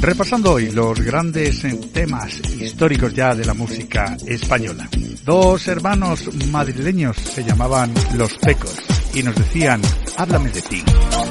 Repasando hoy los grandes temas históricos ya de la música española. Dos hermanos madrileños se llamaban Los Pecos y nos decían, háblame de ti.